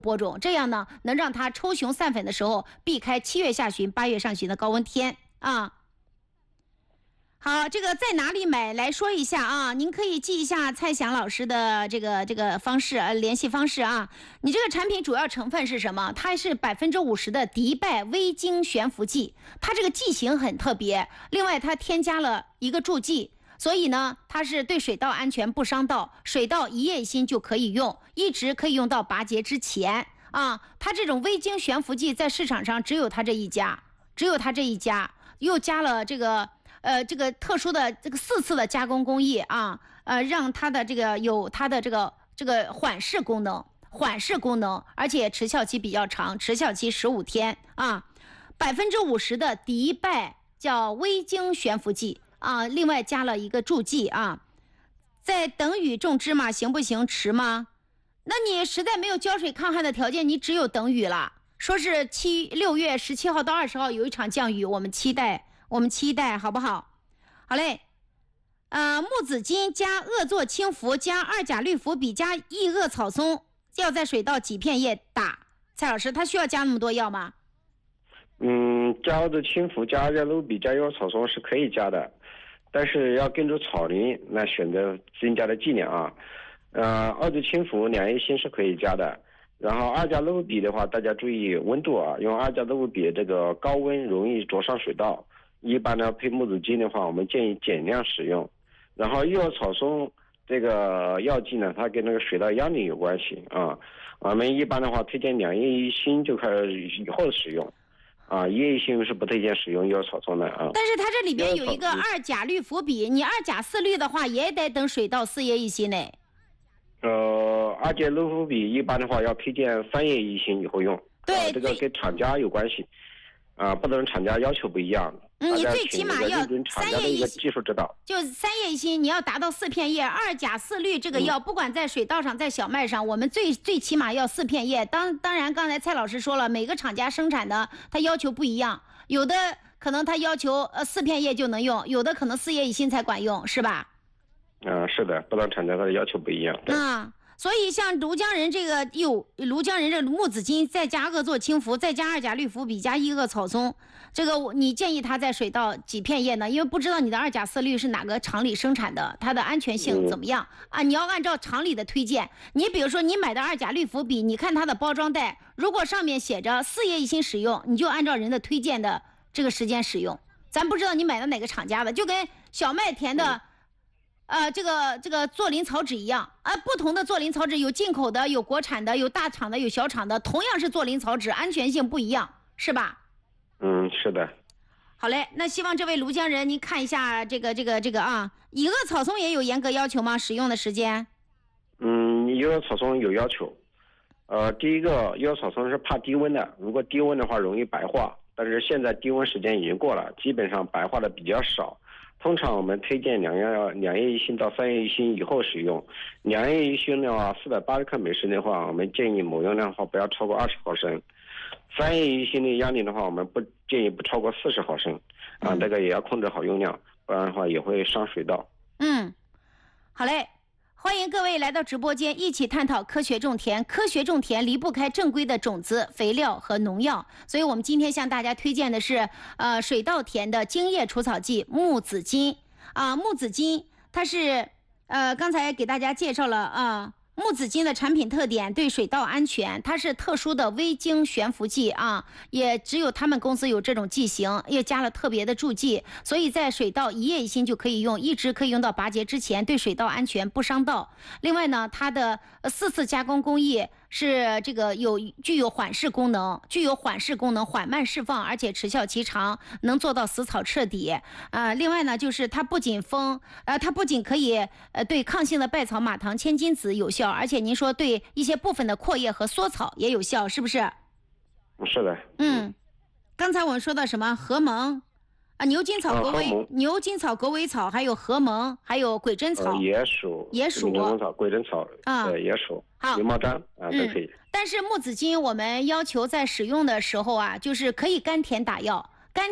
播种，这样呢能让它抽雄散粉的时候避开7月下旬、8月上旬的高温天啊。好，这个在哪里买来说一下啊？您可以记一下蔡翔老师的这个方式联系方式啊。你这个产品主要成分是什么？它是50%的迪拜微晶悬浮剂，它这个剂型很特别，另外它添加了一个助剂，所以呢它是对水稻安全不伤稻，水稻一叶一心就可以用，一直可以用到拔节之前啊。它这种微晶悬浮剂在市场上只有它这一家，又加了这个特殊的这个4次的加工工艺啊，让它的这个有它的这个缓释功能，而且持效期比较长，持效期15天啊。50%的迪拜叫微晶悬浮剂啊，另外加了一个助剂啊。在等雨种芝麻行不行？迟吗？那你实在没有浇水抗旱的条件，你只有等雨了。说是6月17号到20号有一场降雨，我们期待好不好？好嘞，木子金加鄂唑轻氟加2甲氯氟比加异恶草松，要在水稻几片叶打？蔡老师，他需要加那么多药吗？ 加鄂唑轻氟加2甲氯比加异恶草松是可以加的，但是要根据草龄来选择增加的剂量啊。鄂唑轻氟2叶一心是可以加的。然后2甲氯比的话，大家注意温度啊，用2甲氯比这个高温容易灼伤水稻。一般呢配木子金的话，我们建议减量使用。然后异恶草松这个药剂呢，它跟那个水稻秧龄有关系啊。我们一般的话推荐2叶一心就开始以后使用，啊，1叶一心是不推荐使用异恶草松的啊。 但是它这里边有一个2甲氯氟比，你2甲4氯的话也得等水稻4叶一心呢。 2甲氯氟比一般的话要推荐3叶一心以后用。 对， 这个跟厂家有关系。不同厂家要求不一样， 你最起码要 3叶一心技术指导， 就3叶一心，你要达到4片叶。2甲4氯这个药，不管在水稻上，在小麦上，我们最起码要4片叶。当然，刚才蔡老师说了，每个厂家生产的它要求不一样，有的可能它要求4片叶就能用，有的可能4叶一心才管用，是吧？ 是的，不同厂家它的要求不一样。 所以像庐江人这个木子金，再加鄂唑轻氟，再加2甲氯氟比加异恶草松，这个你建议它在水稻几片叶呢？因为不知道你的2甲4氯是哪个厂里生产的，它的安全性怎么样啊？你要按照厂里的推荐。你比如说你买的2甲氯氟比，你看它的包装袋，如果上面写着4叶一心使用，你就按照人的推荐的这个时间使用。咱不知道你买的哪个厂家的，就跟小麦田的。这个做磷草纸一样啊，不同的做磷草纸有进口的，有国产的，有大厂的，有小厂的，同样是做磷草纸，安全性不一样，是吧？ 是的。 好嘞，那希望这位庐江人您看一下这个啊，异恶草松也有严格要求吗？使用的时间？ 异恶草松有要求。第一个，异恶草松是怕低温的，如果低温的话容易白化，但是现在低温时间已经过了，基本上白化的比较少。通常我们推荐2叶一心到3叶一心以后使用。2叶一心的话，480克每升的话，我们建议某用量的话不要超过20毫升。3叶一心的秧龄的话，我们不建议不超过40毫升。这个也要控制好用量，不然的话也会伤水稻。 好嘞。欢迎各位来到直播间，一起探讨科学种田。科学种田离不开正规的种子、肥料和农药，所以我们今天向大家推荐的是水稻田的茎叶除草剂木子金木子金它是刚才给大家介绍了木子金的产品特点，对水稻安全，它是特殊的微晶悬浮剂也只有他们公司有这种剂型，也加了特别的助剂，所以在水稻1叶一心就可以用，一直可以用到拔节之前，对水稻安全不伤稻。另外呢，它的4次加工工艺是这个具有缓释功能，缓慢释放，而且持效期长，能做到死草彻底。另外呢，就是它不仅可以对抗性的稗草、马糖、千金子有效，而且您说对一些部分的阔叶和缩草也有效，是不是？ 是的。 刚才我们说到什么荷蒙牛筋草、狗尾草，还有荷蒙，还有鬼针草、 野鼠、鬼针草野鼠、牛毛毡都可以。 但是木子金我们要求在使用的时候就是可以干田打药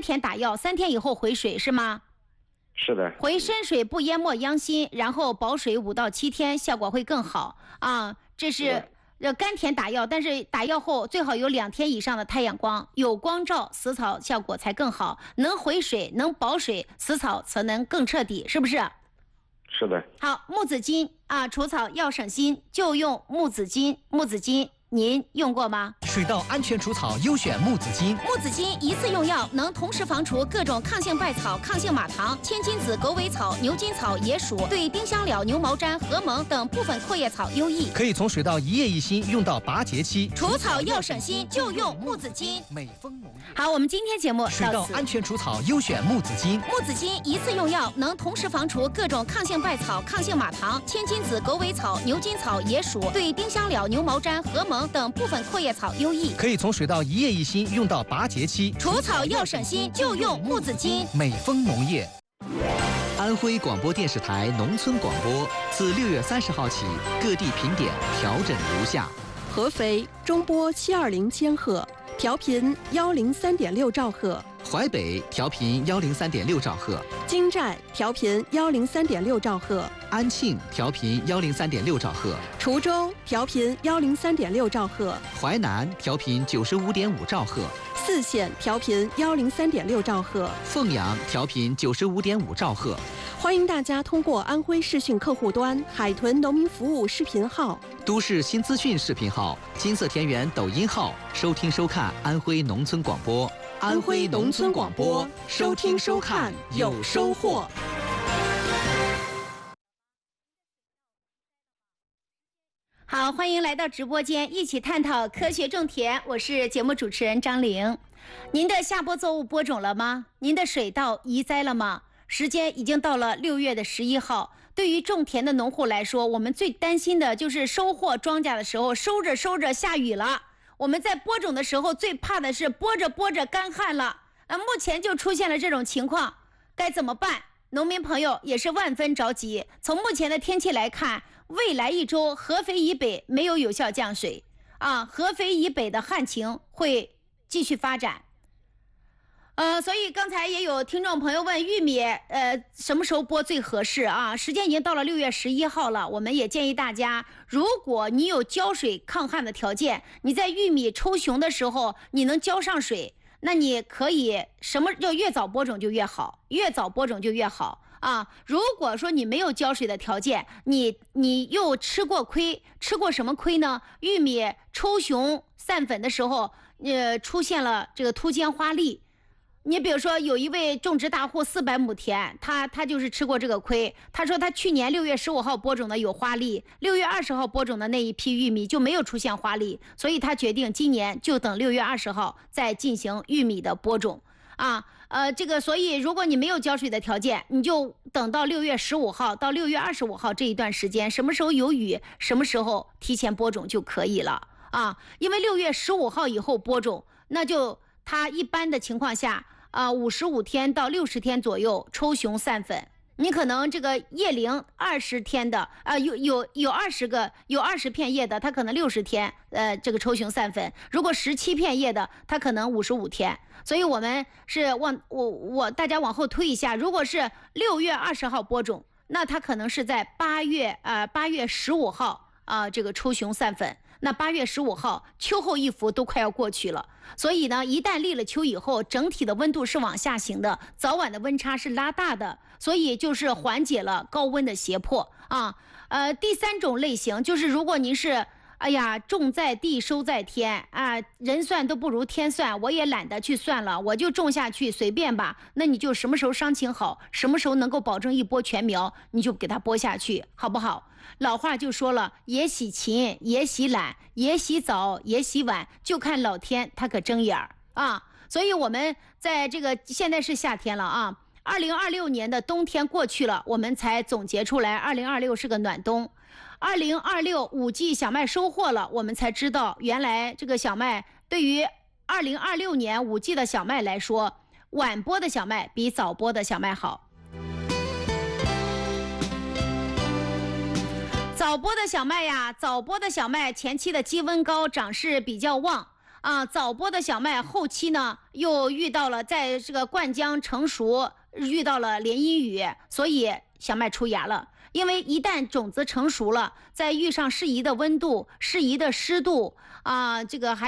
，3天以后回水，是吗？ 是的。 回深水不淹没秧心，然后保水5到7天，效果会更好这是甘甜打药，但是打药后最好有2天以上的太阳光，有光照，死草效果才更好，能回水，能保水，死草才能更彻底，是不是？ 是的。 好，木子金啊，除草要省心，就用木子金。木子金您用过吗？ 水稻安全除草优选木子金。 木子金一次用药，能同时防除各种抗性败草、抗性马糖、千金子、狗尾草、牛筋草、野鼠，对丁香蓼、牛毛毡、禾蒙等部分阔叶草优异。 可以从水稻一叶一心用到拔节期。 除草要省心，就用木子金。 美丰农业。 好，我们今天节目水稻安全除草优选木子金。 木子金一次用药，能同时防除各种抗性败草、抗性马糖、千金子、狗尾草、牛筋草、野鼠，对丁香蓼、牛毛毡、禾蒙等部分阔叶草优异。 可以从水稻一叶一心用到拔节期。 除草要省心，就用木子金。 美丰农业。 安徽广播电视台农村广播自6月30号起，各地频点调整如下： 合肥中波720千赫，调频103.6兆赫； 淮北调频103.6兆赫； 金寨调频103.6兆赫； 安庆调频103.6兆赫； 滁州调频103.6兆赫； 淮南调频95.5兆赫； 泗县调频103.6兆赫； 凤阳调频95.5兆赫。 欢迎大家通过安徽视讯客户端、海豚农民服务视频号、 都市新资讯视频号、金色田园抖音号收听收看安徽农村广播。 安徽农村广播，收听收看有收获。 好，欢迎来到直播间，一起探讨科学种田。我是节目主持人张玲。您的下播作物播种了吗？您的水稻移栽了吗？时间已经到了6月11号。对于种田的农户来说，我们最担心的就是收获庄稼的时候，收着收着下雨了。我们在播种的时候最怕的是播着播着干旱了。目前就出现了这种情况，该怎么办？农民朋友也是万分着急。从目前的天气来看，未来1周合肥以北没有有效降水合肥以北的旱情会继续发展。所以刚才也有听众朋友问玉米什么时候播最合适啊？时间已经到了6月11号了，我们也建议大家，如果你有浇水抗旱的条件，你在玉米抽雄的时候你能浇上水，那你可以要越早播种就越好，越早播种就越好如果说你没有浇水的条件，你又吃过亏，吃过什么亏呢？玉米抽雄散粉的时候出现了这个秃尖花粒。你比如说有一位种植大户400亩田，他就是吃过这个亏。他说他去年6月15号播种的有花粒，6月20号播种的那一批玉米就没有出现花粒，所以他决定今年就等6月20号再进行玉米的播种所以如果你没有浇水的条件，你就等到6月15号到6月25号这一段时间，什么时候有雨，什么时候提前播种就可以了因为6月15号以后播种，那就它一般的情况下55天到60天左右抽雄散粉。你可能这个叶龄20天的有20片叶的，它可能60天这个抽雄散粉。如果17片叶的，它可能55天。所以我们是大家往后推一下，如果是6月20号播种，那它可能是在8月15号这个抽雄散粉。那8月15号秋后一伏都快要过去了，所以呢，一旦立了秋以后，整体的温度是往下行的，早晚的温差是拉大的，所以就是缓解了高温的胁迫第3种类型就是如果您是种在地收在天人算都不如天算，我也懒得去算了，我就种下去随便吧。那你就什么时候伤情好，什么时候能够保证一播全苗，你就给它播下去，好不好？老话就说了，也喜勤，也喜懒，也喜早，也喜晚，就看老天他可睁眼所以我们在这个现在是夏天了2026年的冬天过去了，我们才总结出来2026是个暖冬。2026五季小麦收获了，我们才知道原来这个小麦对于2026年五季的小麦来说，晚播的小麦比早播的小麦好。早播的小麦前期的基温高，长势比较旺早播的小麦后期呢又遇到了在这个灌浆成熟遇到了连阴雨，所以小麦出芽了。 因为一旦种子成熟了，再遇上适宜的温度、适宜的湿度啊，这个还